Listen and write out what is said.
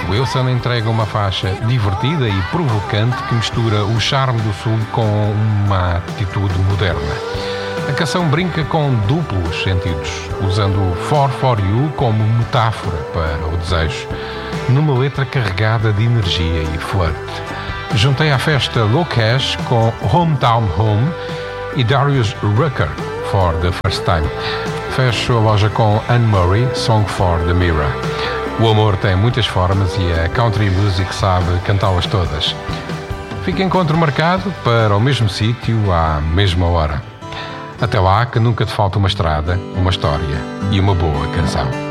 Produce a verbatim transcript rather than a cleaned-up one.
Wilson entrega uma faixa divertida e provocante que mistura o charme do sul com uma atitude moderna. A canção brinca com duplos sentidos, usando For For You como metáfora para o desejo, numa letra carregada de energia e flerte. Juntei à festa Low Cash com Hometown Home e Darius Rucker for the First Time. Fecho a loja com Anne Murray, Song for the Mirror. O amor tem muitas formas e a country music sabe cantá-las todas. Fica encontro marcado para o mesmo sítio à mesma hora. Até lá, que nunca te falta uma estrada, uma história e uma boa canção.